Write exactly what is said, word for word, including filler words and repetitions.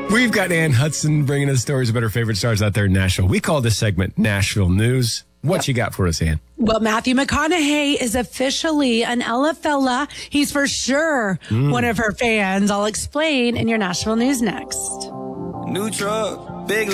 We've got Ann Hudson bringing us stories about her favorite stars out there in Nashville. We call this segment Nashville News. What yep. you got for us, Ann? Well, Matthew McConaughey is officially an Ella fella. He's for sure mm. one of her fans. I'll explain in your Nashville News next. New truck, big